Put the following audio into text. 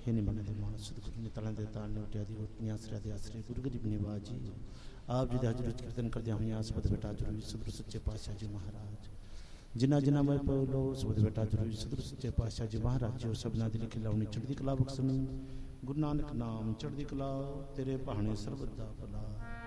हे निमन दे मान सतगुरु ने तलां दे ताल ने उठिया दी उठनिया आसरे दे आसरे गुरु गरीब निवाज जी आप जी दे हजूर कीर्तन करदे होइया सबद बेटा जरूरी सतगुरु सच्चे पातशाह जी महाराज जिन्ना जिन्ना मैं पलो सबद बेटा जरूरी सतगुरु सच्चे पातशाह जी महाराज जी सबना दी लिखी लाउनी चढ़दी कला बख्शनी गुरु नानक नाम चढ़दी कला तेरे भाने सर्वदा भला।